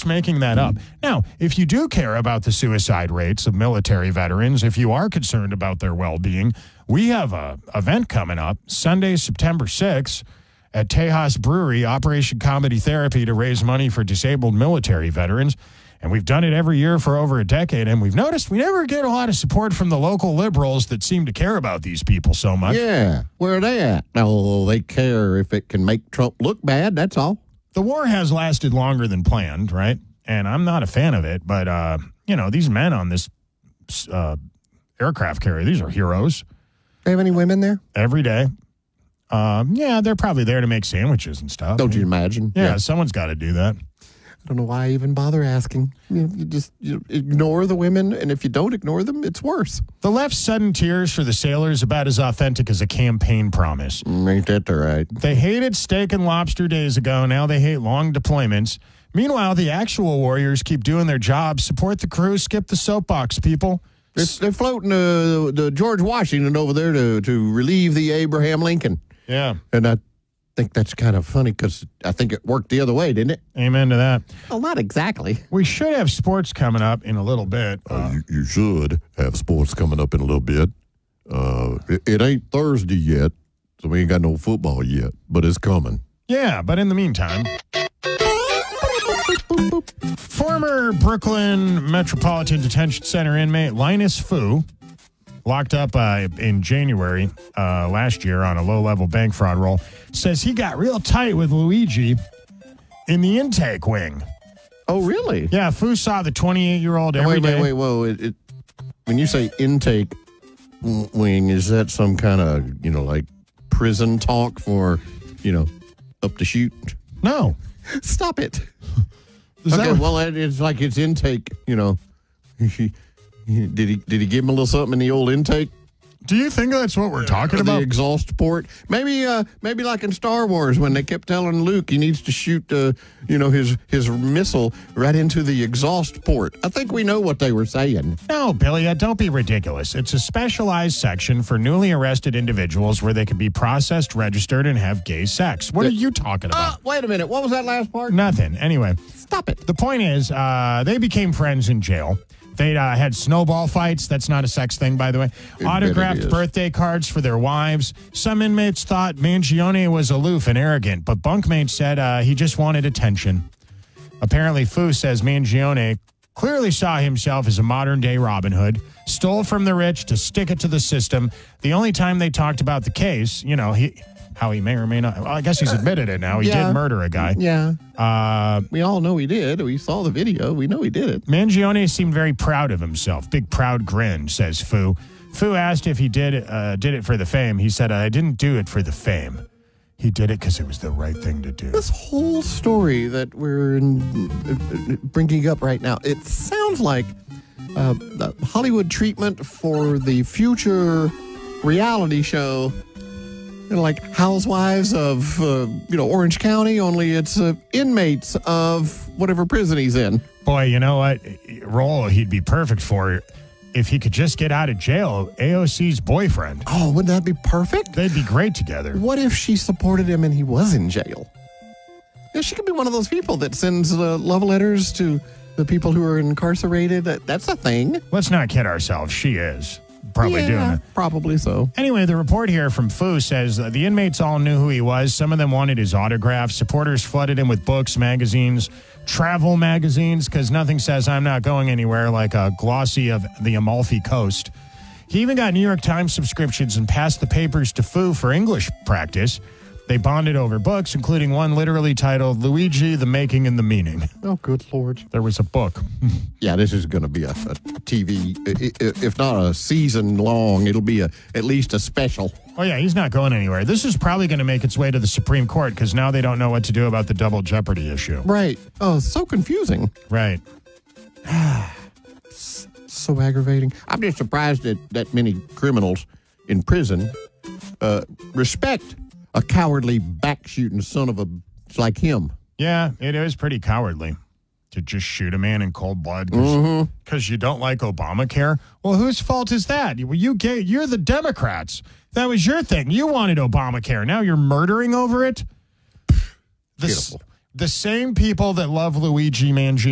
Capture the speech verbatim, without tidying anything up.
just making that up. Now, if you do care about the suicide rates of military veterans, if you are concerned about their well-being, we have a event coming up Sunday, September sixth at Tejas Brewery, Operation Comedy Therapy, to raise money for disabled military veterans. And we've done it every year for over a decade, and we've noticed we never get a lot of support from the local liberals that seem to care about these people so much. Yeah, where are they at? No, they care if it can make Trump look bad, that's all. The war has lasted longer than planned, right? And I'm not a fan of it, but, uh, you know, these men on this uh, aircraft carrier, these are heroes. Do you have any women there? Every day. Um, yeah, they're probably there to make sandwiches and stuff. Don't you imagine? Yeah, yeah. someone's got to do that. I don't know why I even bother asking. You, you just you ignore the women, and if you don't ignore them, it's worse. The left's sudden tears for the sailors about as authentic as a campaign promise. Mm, ain't that the right? They hated steak and lobster days ago. Now they hate long deployments. Meanwhile, the actual warriors keep doing their jobs. Support the crew. Skip the soapbox, people. They're, they're floating uh, the George Washington over there to, to relieve the Abraham Lincoln. Yeah. And I think that's kind of funny because I think it worked the other way, didn't it? Amen to that. Well, not exactly. We should have sports coming up in a little bit. Uh, uh, you, you should have sports coming up in a little bit. Uh, it, it ain't Thursday yet, so we ain't got no football yet, but it's coming. Yeah, but in the meantime, former Brooklyn Metropolitan Detention Center inmate Linus Fu, locked up uh, in January uh, last year on a low-level bank fraud roll, says he got real tight with Luigi in the intake wing. Oh, really? Yeah, Fu saw the twenty-eight-year-old every wait, day. Wait, wait, whoa. It, it, when you say intake wing, is that some kind of, you know, like prison talk for, you know, up to shoot? No. Stop it. Is okay, that well, it's like it's intake, you know. Did he did he give him a little something in the old intake? Do you think that's what we're talking uh, about? The exhaust port? Maybe uh, maybe like in Star Wars when they kept telling Luke he needs to shoot uh, you know, his, his missile right into the exhaust port. I think we know what they were saying. No, Billy, uh, don't be ridiculous. It's a specialized section for newly arrested individuals where they can be processed, registered, and have gay sex. What Uh, are you talking about? Uh, wait a minute. What was that last part? Nothing. Anyway. Stop it. The point is, uh, they became friends in jail. They uh, had snowball fights. That's not a sex thing, by the way. It Autographed birthday cards for their wives. Some inmates thought Mangione was aloof and arrogant, but bunkmates said uh, he just wanted attention. Apparently, Fu says Mangione clearly saw himself as a modern-day Robin Hood, stole from the rich to stick it to the system. The only time they talked about the case, you know, he... how he may or may not. Well, I guess he's admitted it now. He yeah. did murder a guy. Yeah. Uh, we all know he did. We saw the video. We know he did it. Mangione seemed very proud of himself. Big proud grin, says Fu. Fu asked if he did uh, did it for the fame. He said, I didn't do it for the fame. He did it because it was the right thing to do. This whole story that we're in, bringing up right now, it sounds like uh, the Hollywood treatment for the future reality show. You know, like Housewives of, uh, you know, Orange County, only it's uh, inmates of whatever prison he's in. Boy, you know what role he'd be perfect for if he could just get out of jail. A O C's boyfriend. Oh, wouldn't that be perfect? They'd be great together. What if she supported him and he was in jail? Yeah, she could be one of those people that sends uh, love letters to the people who are incarcerated. That, that's a thing. Let's not kid ourselves. She is. Probably yeah, doing it. Probably so. Anyway, the report here from Fu says uh, the inmates all knew who he was. Some of them wanted his autograph. Supporters flooded him with books, magazines, travel magazines, because nothing says I'm not going anywhere like a glossy of the Amalfi Coast. He even got New York Times subscriptions and passed the papers to Fu for English practice. They bonded over books, including one literally titled Luigi, the Making and the Meaning. Oh, good Lord. There was a book. Yeah, this is going to be a, a T V, if not a season long, it'll be a at least a special. Oh, yeah, he's not going anywhere. This is probably going to make its way to the Supreme Court because now they don't know what to do about the double jeopardy issue. Right. Oh, so confusing. Right. So aggravating. I'm just surprised that that many criminals in prison uh, respect a cowardly back-shooting son of a like him. Yeah, it is pretty cowardly to just shoot a man in cold blood because mm-hmm. you don't like Obamacare. Well, whose fault is that? You, you gave, you're the Democrats. That was your thing. You wanted Obamacare. Now you're murdering over it? The, Beautiful. the same people that love Luigi Mangione